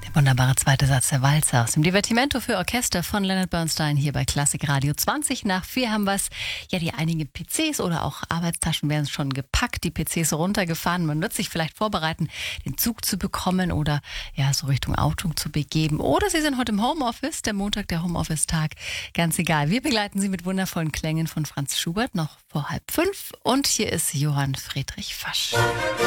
Wunderbarer zweiter Satz der Walzer aus dem Divertimento für Orchester von Leonard Bernstein hier bei Klassik Radio. 20 nach 4 haben wir es. Ja, die einigen PCs oder auch Arbeitstaschen werden schon gepackt, die PCs runtergefahren. Man wird sich vielleicht vorbereiten, den Zug zu bekommen oder ja, so Richtung Auto zu begeben. Oder Sie sind heute im Homeoffice, der Montag, der Homeoffice-Tag. Ganz egal. Wir begleiten Sie mit wundervollen Klängen von Franz Schubert noch vor 4:30. Und hier ist Johann Friedrich Fasch.